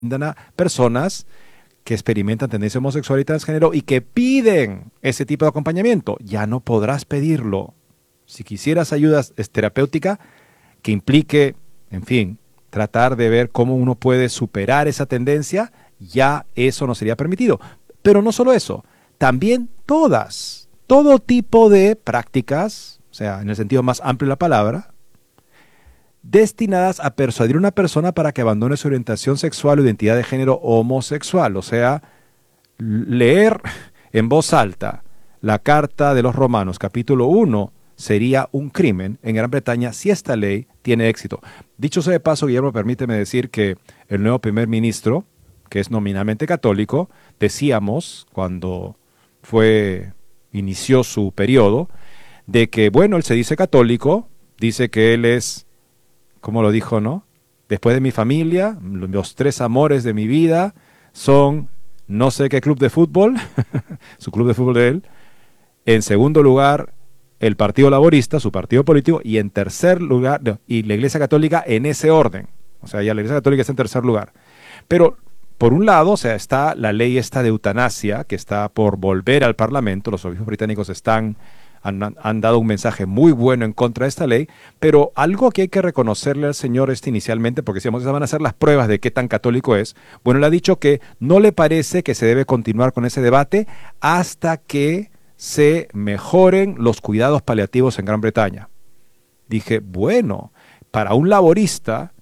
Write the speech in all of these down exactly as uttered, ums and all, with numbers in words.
a personas que experimentan tendencia homosexual y transgénero y que piden ese tipo de acompañamiento. Ya no podrás pedirlo. Si quisieras ayuda terapéutica que implique, en fin, tratar de ver cómo uno puede superar esa tendencia, ya eso no sería permitido. Pero no solo eso, también todas, todo tipo de prácticas, o sea, en el sentido más amplio de la palabra, destinadas a persuadir a una persona para que abandone su orientación sexual o identidad de género homosexual. O sea, leer en voz alta la Carta de los Romanos, capítulo uno, sería un crimen en Gran Bretaña si esta ley tiene éxito. Dicho sea de paso, Guillermo, permíteme decir que el nuevo primer ministro, que es nominalmente católico, decíamos cuando fue, inició su periodo, de que, bueno, él se dice católico, dice que él es, ¿cómo lo dijo, no? Después de mi familia, los tres amores de mi vida son no sé qué club de fútbol, su club de fútbol de él. En segundo lugar, el Partido Laborista, su partido político. Y en tercer lugar, no, y la Iglesia Católica en ese orden. O sea, ya la Iglesia Católica está en tercer lugar. Pero, por un lado, o sea, está la ley esta de eutanasia, que está por volver al Parlamento. Los obispos británicos están... Han, han dado un mensaje muy bueno en contra de esta ley, pero algo que hay que reconocerle al señor este inicialmente, porque decíamos, esas van a ser las pruebas de qué tan católico es. Bueno, le ha dicho que no le parece que se debe continuar con ese debate hasta que se mejoren los cuidados paliativos en Gran Bretaña. Dije, bueno, para un laborista,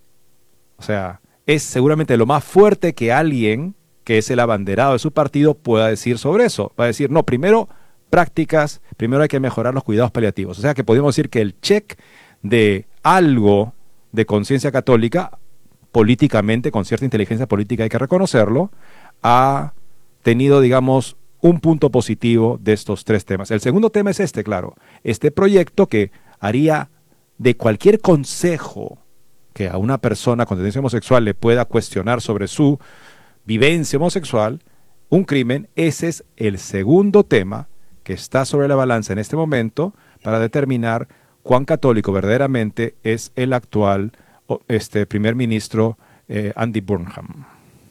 o sea, es seguramente lo más fuerte que alguien que es el abanderado de su partido pueda decir sobre eso. Va a decir, no, primero prácticas, primero hay que mejorar los cuidados paliativos. O sea que podemos decir que el check de algo de conciencia católica, políticamente, con cierta inteligencia política hay que reconocerlo, ha tenido, digamos, un punto positivo de estos tres temas. El segundo tema es este, claro, este proyecto que haría de cualquier consejo que a una persona con tendencia homosexual le pueda cuestionar sobre su vivencia homosexual, un crimen. Ese es el segundo tema que está sobre la balanza en este momento para determinar cuán católico verdaderamente es el actual este, primer ministro eh, Andy Burnham.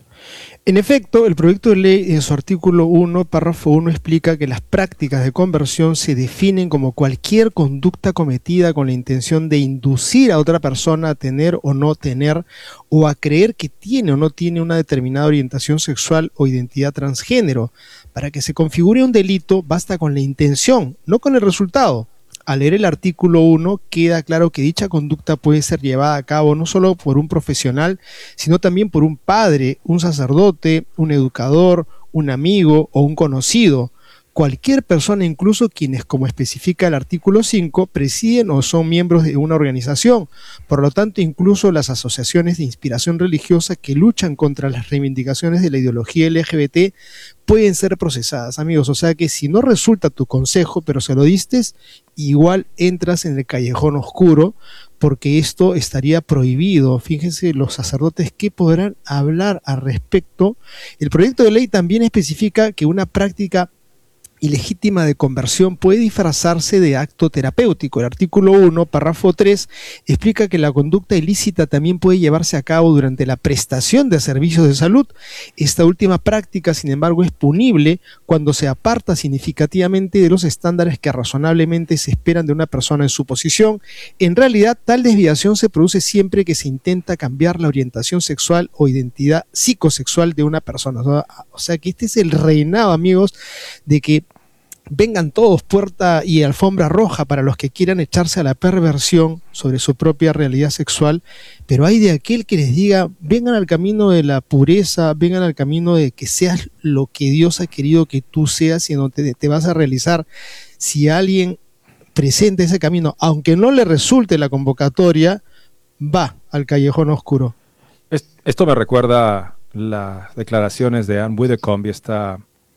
En efecto, el proyecto de ley en su artículo uno, párrafo uno, explica que las prácticas de conversión se definen como cualquier conducta cometida con la intención de inducir a otra persona a tener o no tener, o a creer que tiene o no tiene una determinada orientación sexual o identidad transgénero. Para que se configure un delito, basta con la intención, no con el resultado. Al leer el artículo uno, queda claro que dicha conducta puede ser llevada a cabo no solo por un profesional, sino también por un padre, un sacerdote, un educador, un amigo o un conocido. Cualquier persona, incluso quienes, como especifica el artículo cinco, presiden o son miembros de una organización. Por lo tanto, incluso las asociaciones de inspiración religiosa que luchan contra las reivindicaciones de la ideología L G B T pueden ser procesadas, amigos. O sea que si no resulta tu consejo, pero se lo distes, igual entras en el callejón oscuro, porque esto estaría prohibido. Fíjense los sacerdotes que podrán hablar al respecto. El proyecto de ley también especifica que una práctica ilegítima de conversión puede disfrazarse de acto terapéutico. El artículo uno, párrafo tres, explica que la conducta ilícita también puede llevarse a cabo durante la prestación de servicios de salud. Esta última práctica, sin embargo, es punible cuando se aparta significativamente de los estándares que razonablemente se esperan de una persona en su posición. En realidad, tal desviación se produce siempre que se intenta cambiar la orientación sexual o identidad psicosexual de una persona. O sea que este es el reinado, amigos, de que vengan todos puerta y alfombra roja para los que quieran echarse a la perversión sobre su propia realidad sexual, pero hay de aquel que les diga, vengan al camino de la pureza, vengan al camino de que seas lo que Dios ha querido que tú seas y donde te, te vas a realizar. Si alguien presenta ese camino, aunque no le resulte la convocatoria, va al callejón oscuro. Esto me recuerda las declaraciones de Anne Widdecombe, esta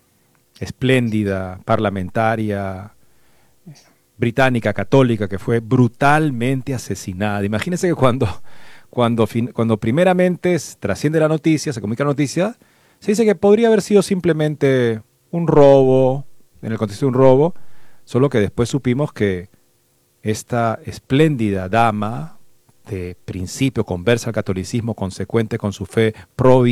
espléndida parlamentaria británica católica que fue brutalmente asesinada. Imagínense que cuando, cuando, cuando primeramente trasciende la noticia, se comunica la noticia, se dice que podría haber sido simplemente un robo, en el contexto de un robo, solo que después supimos que esta espléndida dama de principio conversa al catolicismo consecuente con su fe pro